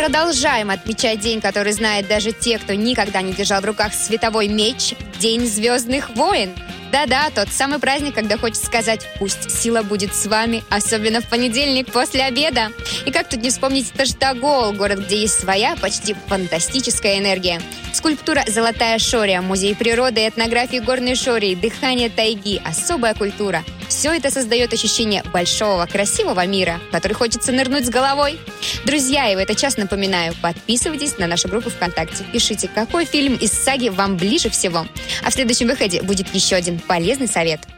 Продолжаем отмечать день, который знают даже те, кто никогда не держал в руках световой меч – День Звездных войн. Да-да, тот самый праздник, когда хочется сказать «пусть сила будет с вами», особенно в понедельник после обеда. И как тут не вспомнить Таштагол, город, где есть своя почти фантастическая энергия. Скульптура «Золотая Шория», музей природы и этнографии горной Шории, дыхание тайги, особая культура. Все это создает ощущение большого, красивого мира, в который хочется нырнуть с головой. Друзья, и в этот час напоминаю, подписывайтесь на нашу группу ВКонтакте, пишите, какой фильм из саги вам ближе всего. А в следующем выходе будет еще один полезный совет.